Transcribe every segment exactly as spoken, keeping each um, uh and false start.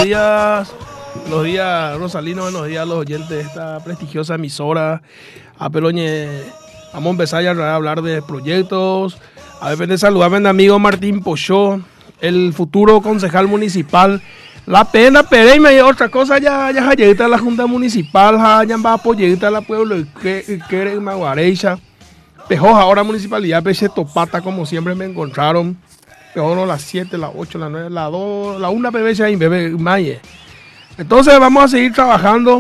días. Buenos días, Rosalino. Buenos días a los oyentes de esta prestigiosa emisora. A Peloñe, vamos a empezar ya a hablar de proyectos. A ver, de saludarme a mi amigo Martín Pochó, el futuro concejal municipal. La pena, pero y me otra cosa, ya ya llegó a la Junta Municipal, ya va a apoyar a la pueblo que quiere Maguareixa. Pejoja, ahora municipalidad, Peche Topata, como siempre me encontraron. Pejoja las siete, las ocho, las nueve, las dos, la una, bebé, ahí, bebé, maye. Entonces vamos a seguir trabajando.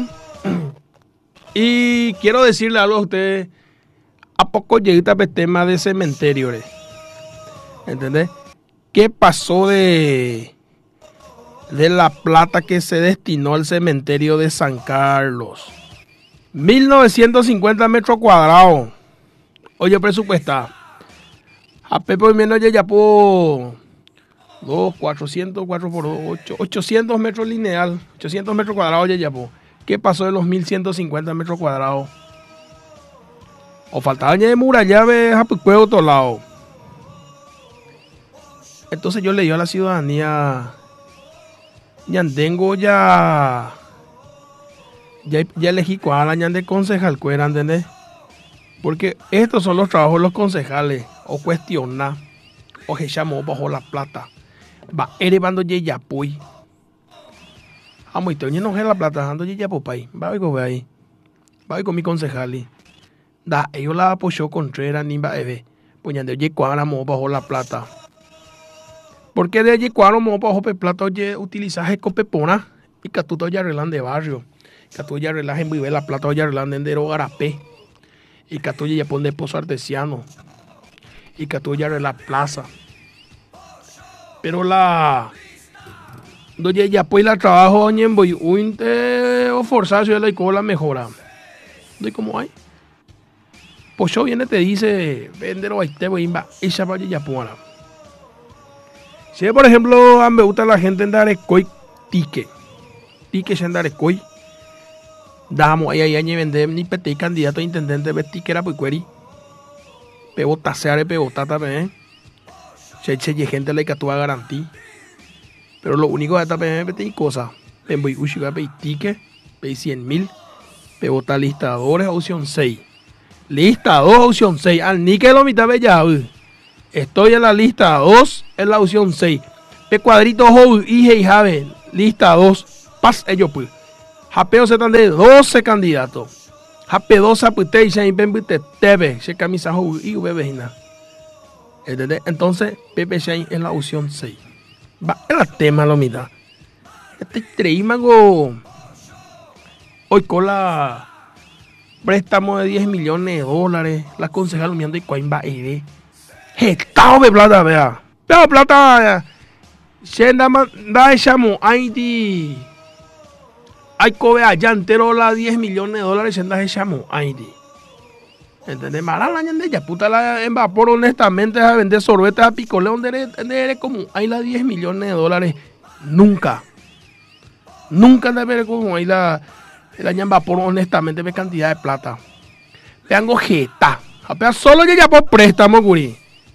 Y quiero decirle algo a ustedes. ¿A poco llegué a el tema de cementerio? ¿Entendés? ¿Qué pasó de, de la plata que se destinó al cementerio de San Carlos? mil novecientos cincuenta metros cuadrados. Oye, presupuesta. A Pepe menos ya por dos, cuatrocientos, cuatro por dos, ocho, ochocientos metros lineal, ochocientos metros cuadrados ya por. ¿Qué pasó de los mil ciento cincuenta metros cuadrados? O faltaba ya de muralla de Japucueo otro lado. Entonces yo le digo a la ciudadanía, ya tengo ya, ya, ya elegí cuál año de concejal, ¿entendés? Porque estos son los trabajos de los concejales, o cuestionar, o que llamó bajo la plata. Va, erebando ye yapuy. Amo y te oye no la plata, ando ye yapopay. Va a ver ahí. Va a con mi concejal. Da, ellos la apoyó Contreras, ni va a ver. Pues ya de oye cuadra mo bajo la plata. Porque de allí cuadro mo bajo pe plata, oye, utilizaje copepona. Y que tú te oye arreglan de barrio. Que tú oye arreglas en vive la plata, oye arreglan de endero garapé. Y que tú ya pone pozo artesiano. Y que tú ya la plaza. Pero la. Doye ya pues la trabajo en voy uinte o forzar yo la cola mejora. ¿De cómo hay? Pues yo viene te dice vender o te voy a esa para ya puara. Si por ejemplo a me gusta la gente en dar coy tique. Tique en dar coy. Damos ahí ahí vender ni pete candidato a intendente vestir que era pues cueri. Pego taseare pego tata pe. Se eche gente la que tú a garantía. Pero lo único que está pe pete cosa. En voy uchiga pe tique, pe cien mil. Pego ta listadores opción seis. Lista dos opción seis. Al ni que lo mitad bella. Estoy en la lista dos en la opción seis. Pe cuadrito ho y y jave. Lista dos. Pas ellos pues. Japeo se están de doce candidatos. Jape doce apute y se ven te tebe. Se camisa y bebejina. Entonces, Pepe Shane es la opción seis. Va, es el tema, lo mira. Este treimago. Hoy con la préstamo de diez millones de dólares. La concejal mirando y cuál va a ir. Estado de plata, vea. Pero plata. Se da echamos. Ay, di. Hay que allá entero las diez millones de dólares en las echamos. Ay, di. ¿Entendés? Mara la ñande ya puta la en vapor honestamente a vender sorbetes a picoleo donde eres como hay las diez millones de dólares. Nunca. Nunca de ver como hay la la en vapor honestamente de cantidad de plata. Vean jeta. Apenas solo llega por préstamo, guri.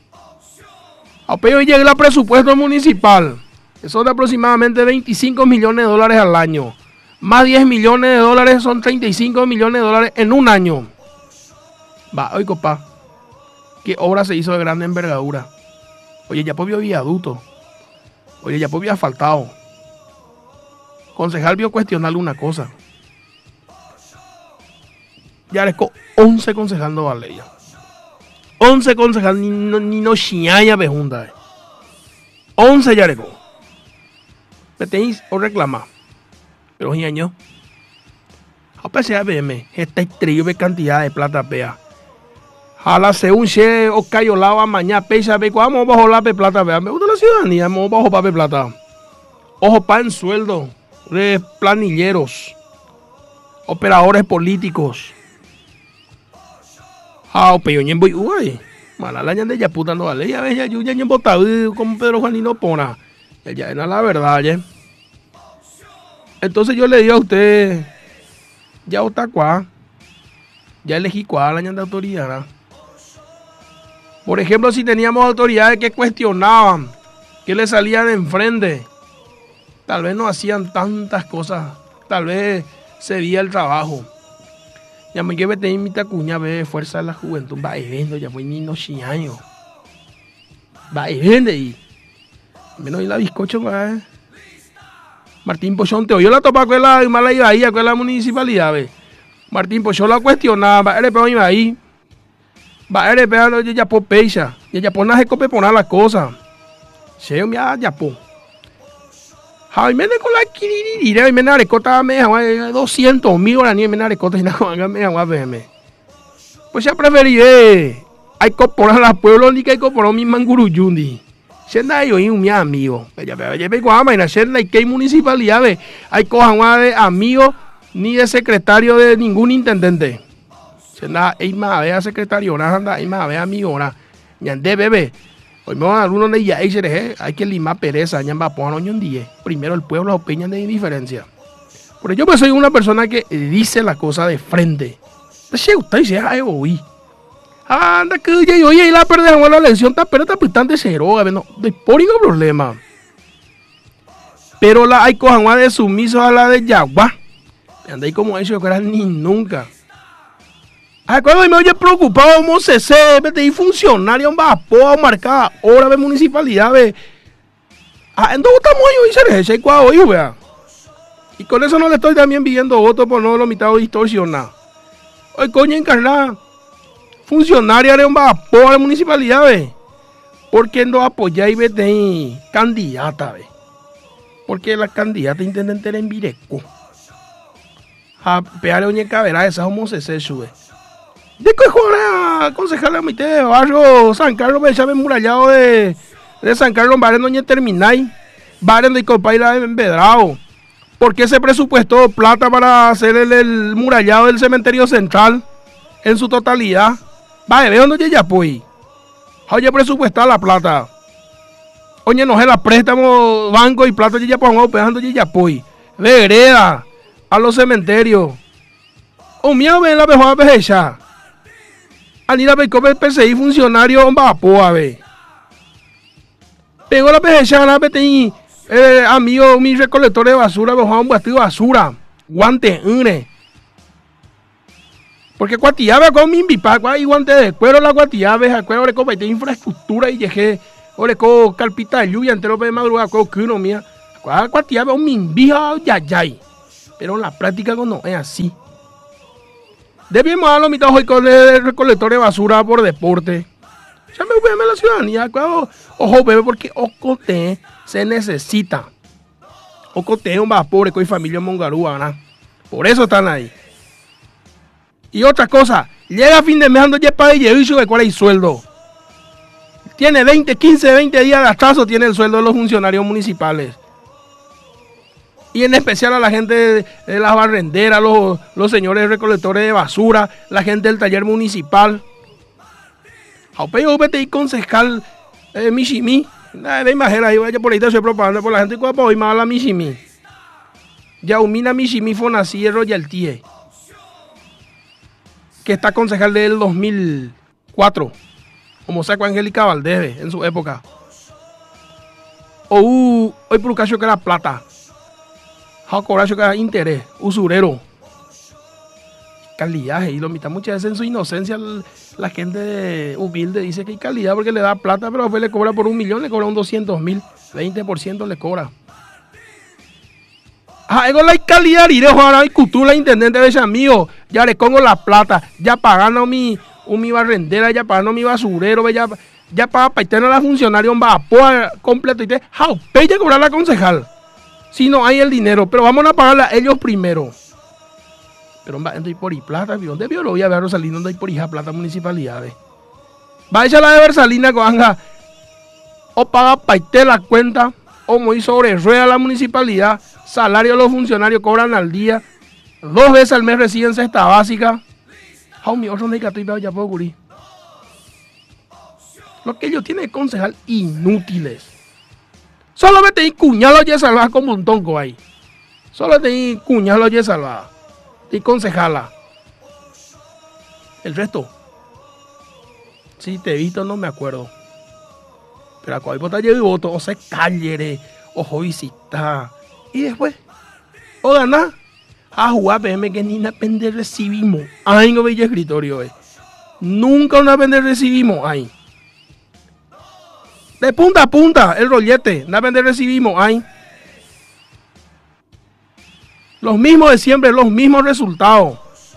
Apenas llega el presupuesto municipal. Eso de aproximadamente veinticinco millones de dólares al año. Más diez millones de dólares son treinta y cinco millones de dólares en un año. Va, oye, copa. ¿Qué obra se hizo de grande envergadura? Oye, ya pues vio viaducto. Oye, ya pues vio asfaltado. Concejal vio cuestionarle una cosa. Ya les co once concejal no vale ya. once concejal ni no ni no chiñaya bejunda. Eh. once ya les co. Me tenéis o reclamar. Pero ñaño. A pesar de verme, esta increíble cantidad de plata pea. Jala según che o cayo lava mañana pesa ve vamos bajo la pe plata vea. Me gusta la ciudadanía, vamos bajo pa pe plata. Ojo pa en sueldo de planilleros, operadores políticos. Ah, peñen voy uy. Mala la ñande ya puta no vale. Ya ves ya yo ya en botado como Pedro Juanino Pona. Ya era la verdad, ya. Entonces yo le digo a usted, ya está cuá, ya elegí cuál año de autoridad. ¿No? Por ejemplo, si teníamos autoridades que cuestionaban, que le salían enfrente, Tal vez no hacían tantas cosas. Tal vez se veía el trabajo. Ya me llevé de mi tacuña ve fuerza de la juventud. Va y vendo, ya voy ni no años. Va y vende y menos y la bizcocho va. Martín Pochón te oyó la topa con la mala iba ahí con la municipalidad ve. Martín Pochón la cuestionaba, eres peor iba ahí. Va eres peor ya por pecha, ya por nada se cope poner las cosas. Se me ya po. Jaime de con la kiriri, y me na recota me doscientos mil horas ni me na recota y nada me agua verme. Pues ya preferí eh hay que poner la pueblo ni que hay que poner mi manguruyundi. Senda yo y un mi amigo. Ya ya ya vengo a mañana senda y que municipalidad ve hay cojan de amigo ni de secretario de ningún intendente. Senda hay más vea secretario nada anda hay más vea amigo nada. Ñande bebé. Hoy me van a dar uno de ya hay que limar pereza, ñamba poner un día. Primero el pueblo opina de indiferencia. Porque yo pues soy una persona que dice la cosa de frente. Che usted se ha oír. Anda que yo oye la perder la elección está pero está bastante cero, no de por ningún problema. Pero la hay cojan de sumiso a la de Yagua. Anda ahí como eso que era ni nunca. Ah, cuando me oye preocupado, como C C, vete y funcionario, va a poder marcar hora de municipalidad, ve. Ah, entonces estamos ahí, y se les echa hoy, vea. Y con eso no le estoy también pidiendo votos por no lo mitad distorsionar. Hoy, coño, encarnada, funcionaria de un va a poder la municipalidad, ve. ¿Por qué no apoyar y vete y candidata, ve? Porque la candidata intendente era en Vireco. A pegar oñe cabera, esa como C C sube. De que joder a concejal a mitad de barrio San Carlos me llame murallado de, de San Carlos Barren doña termináis Barren de Copaila de Empedrado. ¿Por qué se presupuestó plata para hacer el, el murallado del cementerio central en su totalidad? Va, ve donde ya pues. Oye, presupuestar la plata. Oye, no se la préstamo banco y plata ya pues pegando ya pues. Ve hereda a los cementerios. O mía ve la mejor pejecha. Anira me come el P C I funcionario va po a ver. Pegó la pejecha la peti eh, amigo mi recolector de basura me un vestido de basura. Guante une. Porque cuatillaba con mi bipa, y guante de cuero la cuatillaba, a cuero de copa y de infraestructura y llegué, ore con carpita de lluvia entero de madrugada con que uno mía. Cuatillaba un mimbija ya ya. Pero en la práctica no es así. Debemos a la mitad hoy con el recolector de basura por deporte. Ya me voy a la ciudadanía. Ojo, bebé, porque Ocote se necesita. Ocote es un vapor con familia en Mongarúa, ¿verdad? Por eso están ahí. Y otra cosa, llega a fin de mes ando ya para y de cuál hay sueldo. Tiene veinte, quince, veinte días de atraso, tiene el sueldo de los funcionarios municipales. Y en especial a la gente de, de las barrenderas, los, los señores recolectores de basura, la gente del taller municipal. Aupeo vete y concejal eh, Michimi. De imagen ahí, vaya por ahí te estoy propagando por la gente que va a más a la Michimi. Yaumina Michimi Fonasí Royalty, que está concejal del dos mil cuatro, como saco Angélica Valdez en su época. O uh, hoy por caso que era plata. Cobracho que era interés, usurero. Calidad, y lo mitad muchas veces en su inocencia la gente humilde dice que hay calidad porque le da plata, pero después le cobra por un millón, le cobra un doscientos mil, veinte por ciento le cobra. Ah, ego la calidad, iré ahora y cultura intendente de ese amigo, ya le pongo la plata, ya pagando mi, un, mi barrendera, ya pagando mi basurero, ya, ya paga para tener a la funcionaria un vapor completo y te, how, ya cobrar la concejal. Si no hay el dinero, pero vamos a pagarla a ellos primero. Pero va a ir por y plata, ¿dónde vio? Lo voy a ver a Rosalina, donde hay por hija plata municipalidades. Va a echar la de Versalina con anja. O paga paite la cuenta, o muy sobre rueda la municipalidad. Salario de los funcionarios cobran al día. Dos veces al mes reciben cesta básica. How mi otro negativo ya puedo cubrir. Lo que ellos tienen que concejal inútiles. Solo te di cuñalo ya salvada como un tonco ahí. Solo te di cuñalo ya salvada. Y concejala. El resto. Si te he visto no me acuerdo. Pero a cuál vota llevo voto. O se callere. Ojo visita. Y después, o ganar, a jugar P M que ni una pende recibimos. Ay, no veía escritorio, eh. Nunca una pende recibimos, ay. De punta a punta, el rollete, una pende recibimos, ay. Los mismos de siempre, los mismos resultados.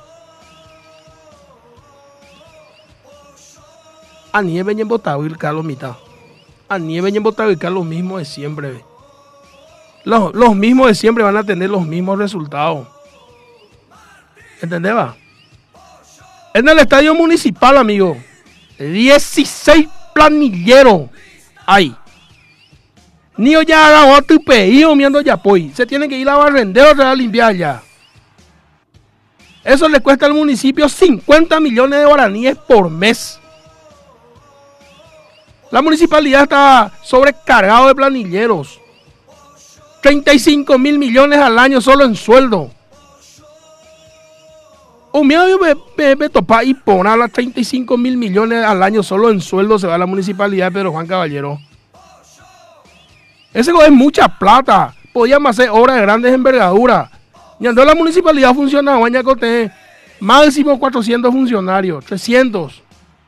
A nieve en botado y Carlos mitad. A nieve en botado y Carlos mismos de siempre. Los, los mismos de siempre van a tener los mismos resultados. ¿Entendés, va? En el estadio municipal, amigo, dieciséis planilleros hay. Ni ya agarró tu pedido miando ya pues. Se tienen que ir a barrendero a limpiar ya. Eso le cuesta al municipio cincuenta millones de guaraníes por mes. La municipalidad está sobrecargado de planilleros. treinta y cinco mil millones al año solo en sueldo. Un medio me, me topa y poner las treinta y cinco mil millones al año solo en sueldo se va a la municipalidad de Pedro Juan Caballero. Ese es mucha plata. Podíamos hacer obras de grandes envergaduras. Y andó la municipalidad funciona Guañacote. Máximo cuatrocientos funcionarios. trescientos.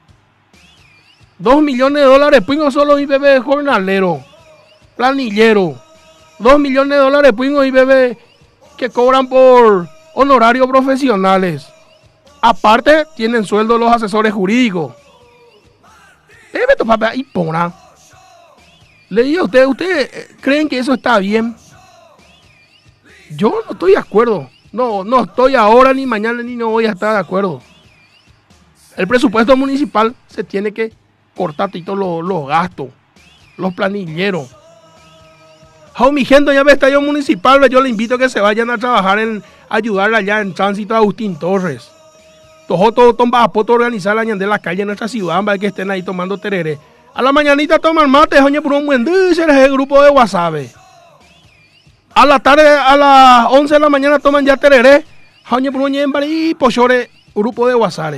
dos millones de dólares. Pues solo I B B jornalero. Planillero. dos millones de dólares. Pues I B B que cobran por honorarios profesionales. Aparte, tienen sueldo los asesores jurídicos. Debe tomar y pona. Le digo a ustedes, ¿ustedes creen que eso está bien? Yo no estoy de acuerdo. No, no estoy ahora, ni mañana, ni no voy a estar de acuerdo. El presupuesto municipal se tiene que cortar todos los, los gastos, los planilleros. Oh, mi gente, ya ve estadio municipal, yo le invito a que se vayan a trabajar en ayudar allá en tránsito a Agustín Torres. Todo, todo, todo, todo organizar la de la calle en nuestra ciudad, para que estén ahí tomando tereré. A la mañanita toman mate, oye, por un buen día, ese es el grupo de WhatsApp. A la tarde, a las once de la mañana toman ya tereré, oye, por un y pochore, grupo de WhatsApp.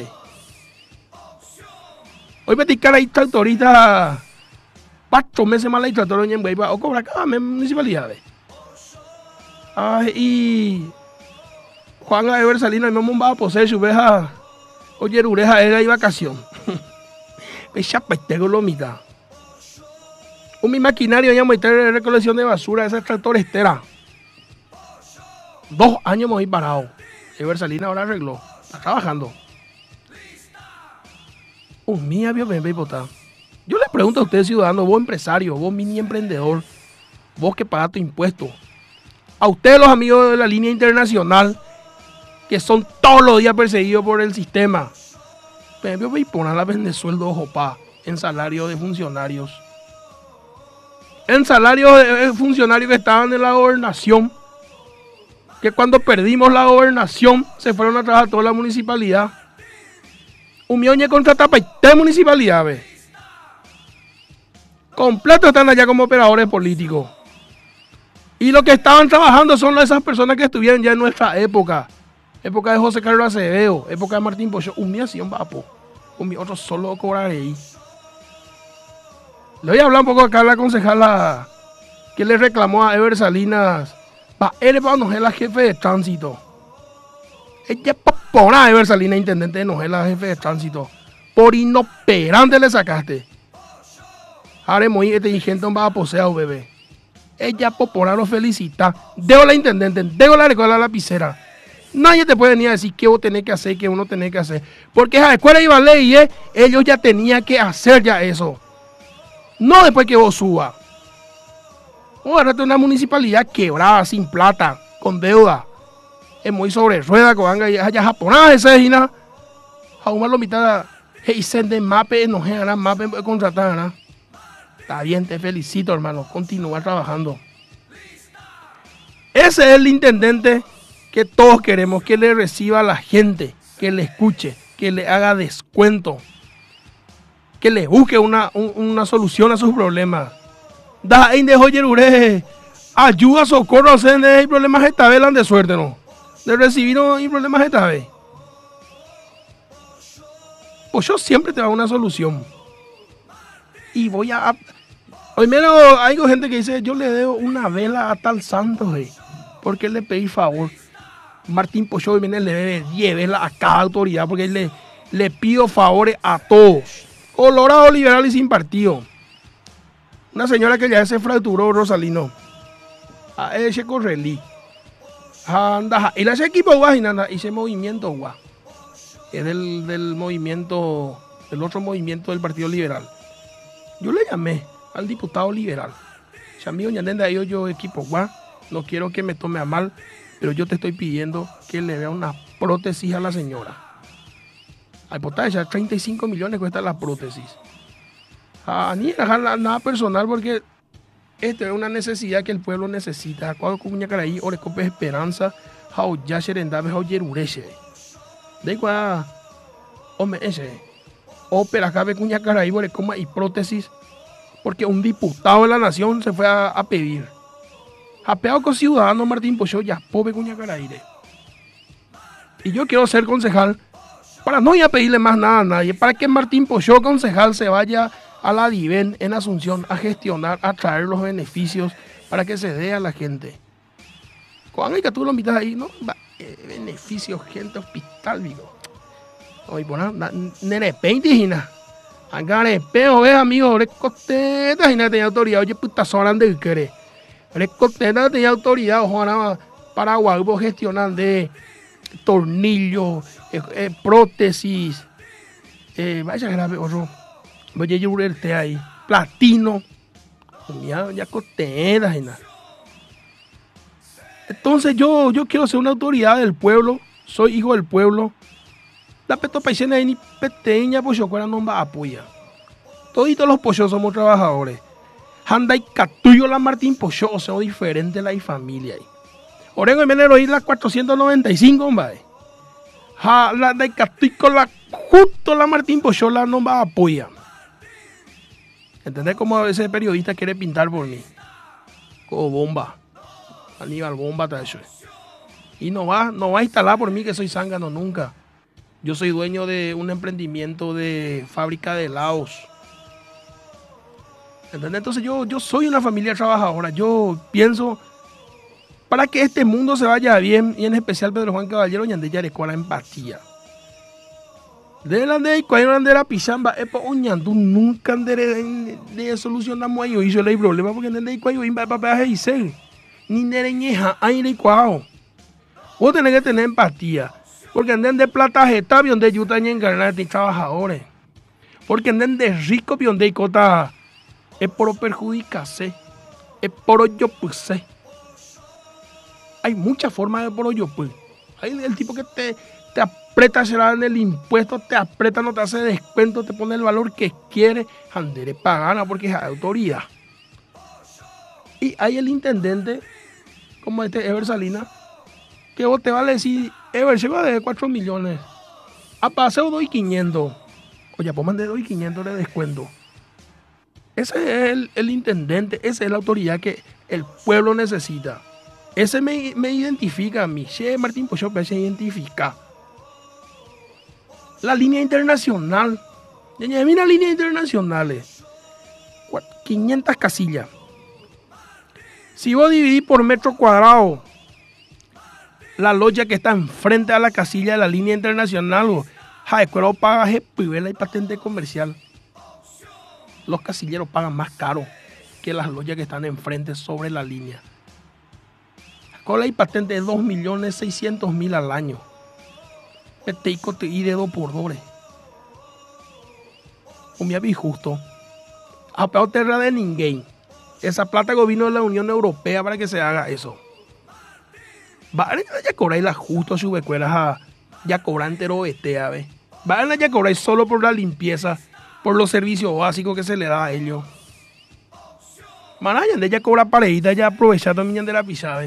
Hoy me ticara ahí tractorita, cuatro meses más la tractor en Huayba, o cobra cada mes municipalidades. Ay, y Juan Ever Salinas, me va a poseer su veja, oye, ureja era y vacación. Me chapetego lo mitad. Un mi maquinario ya me trae recolección de basura, ese tractor estera. Dos años me voy parado. Ever Salinas ahora arregló, está trabajando. Un mía vio me botar. Yo les pregunto a ustedes, ciudadanos, vos empresario, vos mini emprendedor, vos que pagás tu impuesto. A ustedes, los amigos de la línea internacional, que son todos los días perseguidos por el sistema. Pero voy a poner la vende sueldo ojopa en salario de funcionarios. En salario de funcionarios que estaban en la gobernación. Que cuando perdimos la gobernación se fueron a trabajar toda la municipalidad. Un millón de contratados para municipalidad, ve. Completo están allá como operadores políticos. Y los que estaban trabajando son esas personas que estuvieron ya en nuestra época. Época de José Carlos Acevedo, época de Martín Pocho. Un mío sí, un vapo. Un mío otro solo cobraré ahí. Le voy a hablar un poco acá a la concejala que le reclamó a Ever Salinas. Pa, él para Nogela, jefe de tránsito. Ella para a Ever Salinas, intendente de Nogela, jefe de tránsito. Por inoperante le sacaste. Ahora muy inteligente, un va a poseer, bebé. Ella popora lo felicita. Debo la intendente, debo la recoger la lapicera. Nadie te puede ni a decir qué vos tenés que hacer, qué uno tenés que hacer. Porque esa escuela iba a ley, ¿eh? Ellos ya tenían que hacer ya eso. No después que vos subas. Vos agarrate una municipalidad quebrada, sin plata, con deuda. Es muy sobre rueda, con anga ya japonés, ese es Gina. Aún más lo mitad, hey, sende mape, no generan mape, contratar, ¿no? Está bien, te felicito, hermano. Continúa trabajando. Ese es el intendente que todos queremos, que le reciba a la gente, que le escuche, que le haga descuento, que le busque una, un, una solución a sus problemas. Da en de joyerure, ayuda, socorro, hacen de problemas esta vez, de suerte, ¿no? De recibir no hay problemas esta vez. Pues yo siempre te hago una solución. Y voy a... Hoy menos hay gente que dice, yo le debo una vela a tal santo, eh. porque le pedí favor. Martín Pochó viene le debe diez a cada autoridad porque le, le pido favores a todos. Colorado, liberal y sin partido. Una señora que ya se fracturó, Rosalino. A ese correlí. Anda, y ese equipo guajina, ese movimiento guá. Es del, del movimiento, del otro movimiento del Partido Liberal. Yo le llamé al diputado liberal. Si amigo ñandenda yo yo equipo guá, no quiero que me tome a mal, pero yo te estoy pidiendo que le vea una prótesis a la señora. Al potar ya treinta y cinco millones cuesta la prótesis. Ah, ni nada, nada personal porque esta es una necesidad que el pueblo necesita. Cuando cuña caraí, orecope esperanza, how ya serendave, how yerureche. De igual, hombre, ese, ópera cabe cuña caraí, orecoma y prótesis, porque un diputado de la nación se fue a, a pedir. Apeado con ciudadano Martín Pochó, ya pobre cuña caraí. Y yo quiero ser concejal para no ir a pedirle más nada a nadie, para que Martín Pochó, concejal, se vaya a la Diven en Asunción a gestionar, a traer los beneficios para que se dé a la gente. Cuando hay que tú lo invitas ahí, ¿no? Eh, beneficios, gente, hospital, digo. Oye, bueno, nene, peinte, hina. Angare, peo, ve, amigo, recosteta, hina, tenía autoridad. Oye, puta, soran de querer. Recosteta, tenía autoridad, ojalá, Paraguay, vos gestionan de tornillos, eh, eh, prótesis, eh, vaya grave, ojo. Voy a llevarte ahí, platino, ya, ya costedas y nada. Entonces yo, yo quiero ser una autoridad del pueblo, soy hijo del pueblo. La peto paisana ahí ni peteña, pues yo fuera no va a apoyar. Toditos los pochos somos trabajadores. Handa y catuyo la Martín Pochó, o sea, diferente la familia ahí. Orengo y Menero ahí la cuatrocientos noventa y cinco, hombre. Ja, la de catuyo con la, justo la Martín Pochó la no va a apoyar. ¿Entendés cómo ese periodista quiere pintar por mí? Como bomba. Aníbal Bomba, está eso. Y no va, no va a instalar por mí que soy zángano nunca. Yo soy dueño de un emprendimiento de fábrica de helados. ¿Entendés? Entonces yo, yo soy una familia trabajadora. Yo pienso, para que este mundo se vaya bien, y en especial Pedro Juan Caballero, ñande yareco la empatía. De la de cuando andera pichamba, es por ñandu nunca andere de solucionamos ahí hizo el problema porque de cuando iba para y se ni nereñeja aire cuao. Vos tenés que tener empatía, porque anden de plata jeta donde yo también ganar de trabajadores, porque anden de rico donde cota es por perjudicarse, es por yo puse. Hay muchas formas de por yo pues. Hay el tipo que te te aprieta será en el impuesto, te aprieta, no te hace descuento, te pone el valor que quiere, andere pagana porque es autoridad. Y hay el intendente, como este Ever Salinas, que vos te vale decir, Ever, se va de cuatro millones, a paseo doy quinientos, oye, pues mande doy quinientos de descuento. Ese es el, el intendente, esa es la autoridad que el pueblo necesita. Ese me, me identifica a mí, che, Martín Pochó, se identifica. La línea internacional, mira líneas internacionales, quinientas casillas. Si vos dividís por metro cuadrado la loya que está enfrente a la casilla de la línea internacional, Jaecuero paga pivela y patente comercial. Los casilleros pagan más caro que las loyas que están enfrente sobre la línea. Cola y patente de dos millones seiscientos mil al año. Peteico te y de dos por dólares. Un día vi justo. A peor terra de ninguém. Esa plata que vino de la Unión Europea para que se haga eso. Va ya cobrar la justo su becueras ya cobrar entero este a ver. Va a ya cobrar solo por la limpieza, por los servicios básicos que se le da a ellos. Manaya de ya cobra parejita ya aprovechando mi de la pisada.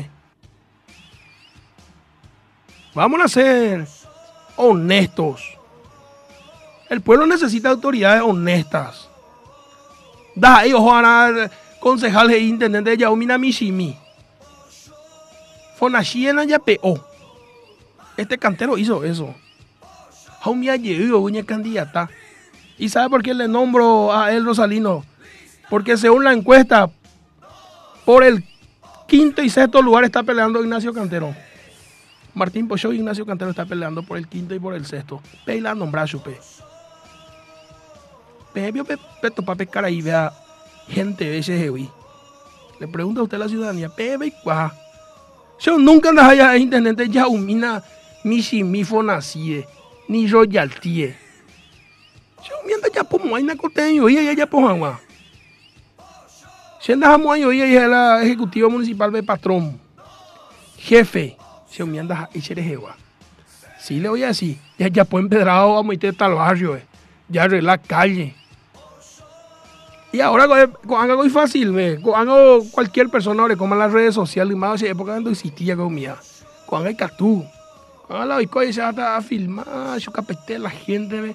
Vamos a ser honestos. El pueblo necesita autoridades honestas. Da ellos van a concejales e intendentes de Yaomina Mishimi. Fonachiena ya peó. Este cantero hizo eso. Jaumia llegó una candidata. ¿Y sabe por qué le nombro a él Rosalino? Porque según la encuesta, por el quinto y sexto lugar está peleando Ignacio Cantero. Martín Pochó y Ignacio Cantero está peleando por el quinto y por el sexto. Pe la nombrar chupe. Pe vio pe peto pa pescar ahí vea gente de ese jewi. Le pregunta a usted a la ciudadanía, pe ve cuá. Yo nunca andas allá en internet ya umina mi simifo nacie ni royalty. Yo mienta ya pomo hay na coteño y ella ya pojagua. Si andamos ahí hoy es el ejecutivo municipal de patrón. Jefe, se me anda y se jewa. Sí le voy a decir, ya ya pues empedrado vamos a ir tal barrio, eh. Ya arreglar calle. Y ahora con algo fácil, ve, con algo cualquier persona ahora como en las redes sociales, y más en época no existía como mía. Con el catú. Con la bicoya se va a filmar, yo capete la gente, ve.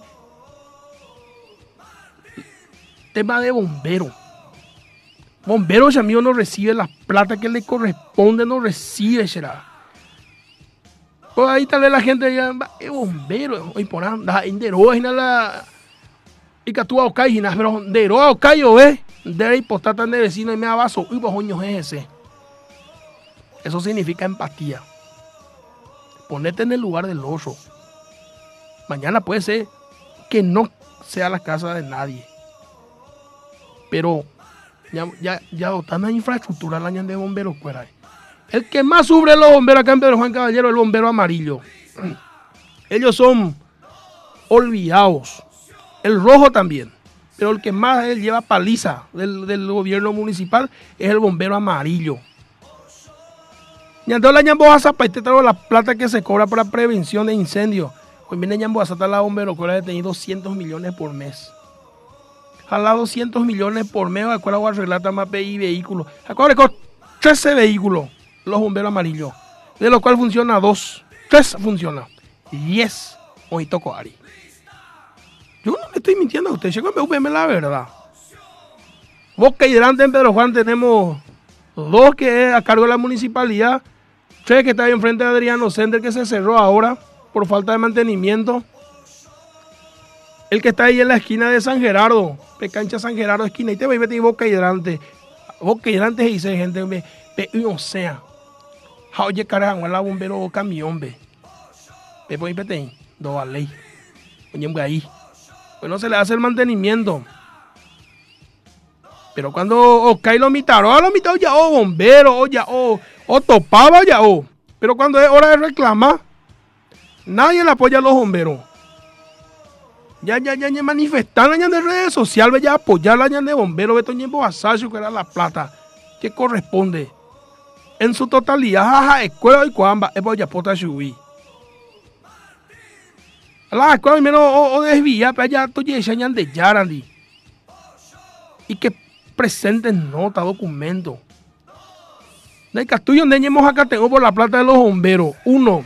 Tema de bombero. Bombero, si amigo no recibe la plata que le corresponde, no recibe, será. Pues ahí tal vez la gente ya, es bombero, hoy por anda, indero, es la. Y que tú a Ocay, pero indero a Ocay, ¿ves? Debe hipotar tan de vecino y me abaso, uy, bojoños es ese. Eso significa empatía. Ponete en el lugar del oso. Mañana puede ser que no sea la casa de nadie. Pero ya, ya, ya dotan la infraestructura la de bomberos fuera. El que más sufre los bomberos acá en Pedro Juan Caballero es el bombero amarillo. Ellos son olvidados. El rojo también. Pero el que más él lleva paliza del, del gobierno municipal es el bombero amarillo. Ñandeo la ñamboa zapaite trajo la plata que se cobra para prevención de incendios. Hoy viene ñamboa zata la bombero que ha tenido doscientos millones por mes. Jala doscientos millones por mes, acuerdo a arreglar más vehículos. Acuérdate con trece vehículos, los bomberos amarillos, de los cuales funciona dos, tres funciona, diez, hoy toco Ari. Yo no le estoy mintiendo a usted, yo me la verdad. Boca Hidrante en Pedro Juan tenemos dos que es a cargo de la municipalidad, tres que está ahí enfrente de Adriano Center que se cerró ahora por falta de mantenimiento. El que está ahí en la esquina de San Gerardo, Pecancha San Gerardo, esquina, y te voy a meter Boca Hidrante. Boca Hidrante dice gente, me, o sea, oye, carajo, la bombero camión, ve. Me voy a meter, do vale. Oye, ahí. Pues no se le hace el mantenimiento. Pero cuando Ocay lo mitaron, a lo mitaron ya, oh, bombero, o ya, oh, o topaba ya, oh. Pero cuando es hora de reclamar, nadie le apoya a los bomberos. Ya, ya, ya, ya manifestar la de redes sociales, ya apoyar la de bomberos, Beto Ñembo Asacio, que era la plata que corresponde. En su totalidad, jaja, escuela y cuamba, es por ya pota subir. La escuela menos o, o desvía, pero ya estoy echando de Yarandi. Y que presenten nota, documento. De Castillo, donde ñemos acá tengo por la plata de los bomberos. Uno.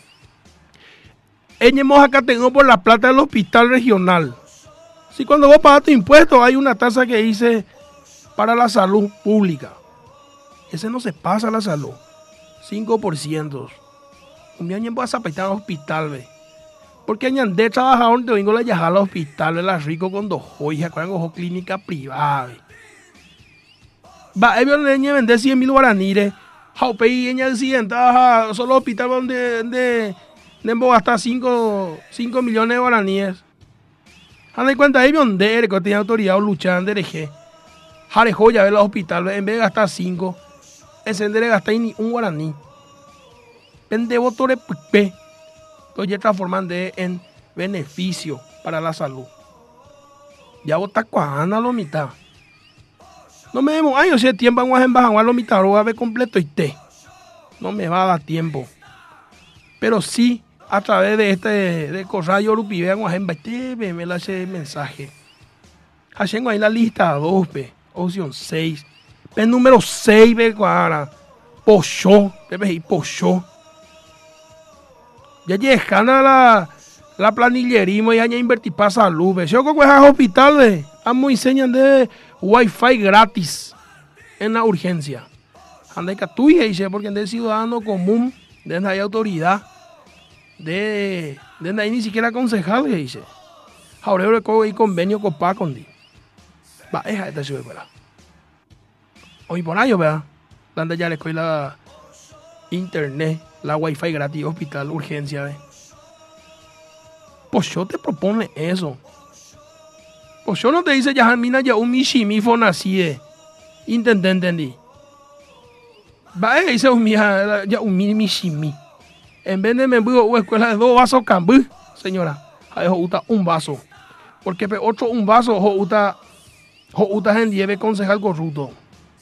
Ñemos acá tengo por la plata del hospital regional. Si cuando vos pagas tu impuesto hay una tasa que dice para la salud pública. Ese no se pasa a la salud. cinco por ciento. Un día ñemos a zapetar al hospital, ve. Porque añandé trabajador de domingo la yajá al hospital, ve la rico con dos joyas, con una clínica privada, ve. Va, ellos le vender cien mil guaraníes. Jaupe y en el siguiente, solo hospital donde de Nembo hasta cinco millones de guaraníes. Anda en cuenta ahí donde que tiene autoridad luchando de G. Jare joya ver los hospitales, en vez de gastar cinco, encender gastar ni un guaraní. Vende votores P. Entonces transformando en beneficio para la salud. Ya vota cuajana lo mitad. No me demos años, si el tiempo vamos a embajar lo mitad, lo voy a ver completo y té. No me va a dar tiempo. Pero sí, a través de este de Corrayo Lupi, veamos en Baite, me la hace mensaje. Haciendo ahí la lista dos, pe, opción seis. El número seis, ve, cuara. Pochó, ve, pochó. Ya llegando la, la planillerismo y ya invertir para salud, ve. Si yo cojo a hospital, ve, vamos enseñan de wifi gratis en la urgencia. Anda que tú dice, porque es ciudadano común, desde ahí autoridad. De, de ahí ni siquiera concejal, que dice. Ahora yo hay convenio con Pacondi. Va, esa esta ciudad, ¿verdad? Hoy por ahí, ¿verdad? Donde ya le coge la internet, la wifi gratis, hospital, urgencia, ¿ve? Pues yo te propone eso. Pues yo no te dice ya mina ya un mishimifo así de. Intenté entendí. Va a dice un mija ya un mishimi. En vez de me voy a escuela de dos vasos cambú, señora. Ahí usa un vaso. Porque otro un vaso usa usa en dieve concejal corrupto.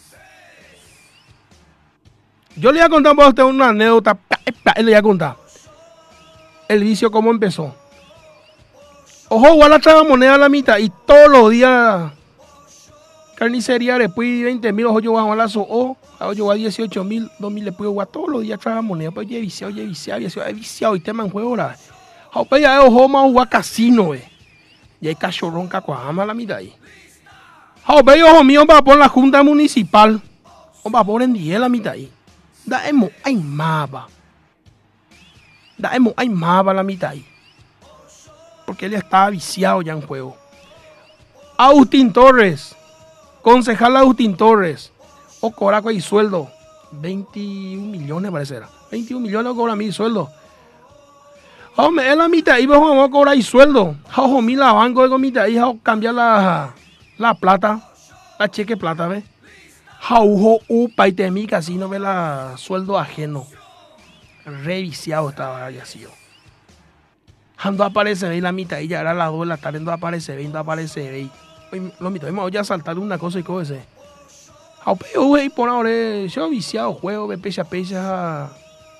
Yo le voy a contar a usted una anécdota. Le voy a contar. El vicio cómo empezó. Ojo, igual la tragamoneda a la mitad y todos los días carnicería después veinte mil, ojo, yo voy a la so, ojo, yo voy a dieciocho mil, dos mil, después voy a todos los días tragamoneda, pues ya viciado, ya viciado, ya viciado, y tema en juego, la. Pues ya ojo, más jugar casino, eh. Y hay cachorrón cacuajama a la mitad ahí. Pues ojo mío, va a poner la junta municipal, o va a poner en diez la mitad ahí. Daemos, hay mapa. Daemos, hay mapa la mitad ahí. Porque él estaba viciado ya en juego. Agustín Torres, concejal Agustín Torres, o cobra con el sueldo, veintiún millones parece, veintiún millones o cobra mi sueldo. Hombre, en la mitad ahí vamos a cobrar el sueldo. Ojo, mi la banco de comida ahí, cambiar la, la plata, la cheque plata, ¿ves? Jaujo, upa y temi casino, ve la sueldo ajeno. Reviciado estaba ya sido. Ando aparece ahí la mitad y ya era las dos de la tarde, no aparece ahí, no aparece ahí. Lo mitad, vamos a saltar una cosa y cosa. Aupeo, güey, por ahora, yo viciado juego, de pecha pecha.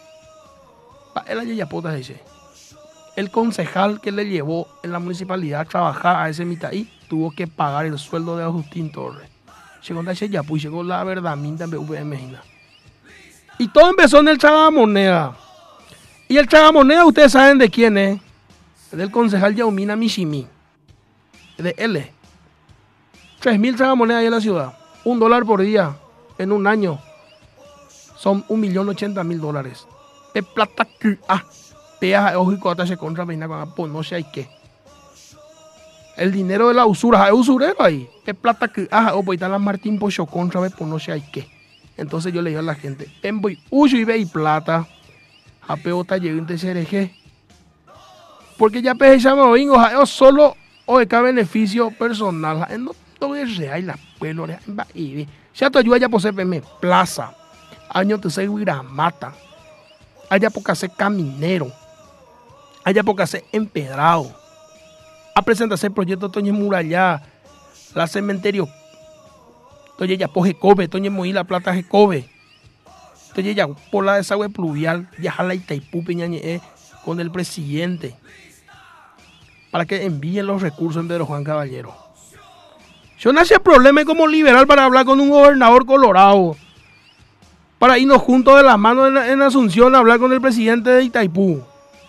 Él ya puta dice. El concejal que le llevó en la municipalidad a trabajar a ese mitad y tuvo que pagar el sueldo de Agustín Torres. Llegó a ese ya, pues llegó la verdad, minta en B V M. Y todo empezó en el tragamoneda. Y el tragamoneda, ustedes saben de quién es. Del concejal Yaumina Mishimi, de L. tres mil tragamonedas ahí en la ciudad. Un dólar por día en un año. Son un millón ochenta mil dólares. Es plata que ah, peas ojo y cota se contra veina con no sé hay qué. El dinero de la usura, es usurero ahí. Es plata que ah, o pues la Martín Pocho contra vez por no sé hay qué. Entonces yo le digo a la gente, en voy uso y ve y plata. A peota llegó un T C R G. Porque ya peje llama bingo, yo solo o de cada beneficio personal. No todo es real, las pelos, ya te ayuda ya por C P M, plaza, año te sé mata, allá porque hacer caminero, allá porque hacer empedrado, a presentarse el proyecto Toño Murallá, la cementerio, Toño ya por Jecobe, Toño Moí la plata Jecobe, Toño ya por la desagüe pluvial, ya jala Itaipú, Peñañe, con el presidente. Para que envíen los recursos en Pedro Juan Caballero. Yo no hacía problema como liberal para hablar con un gobernador colorado. Para irnos juntos de la mano en, en Asunción a hablar con el presidente de Itaipú.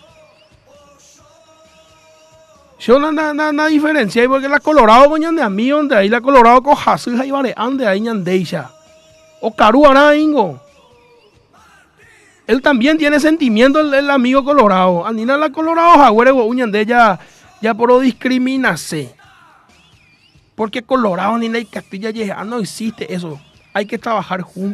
Yo no nada na, na diferencia porque la colorado coñan de a mí donde ahí la colorado con Jesús y Bareán de ahí ñandeisha. O Caru Araingo. Él también tiene sentimiento el, el amigo colorado. Andina la colorado jagüere uñan de ella. Ya por discriminarse. Porque Colorado ni la Castilla Yeja no existe eso. Hay que trabajar juntos.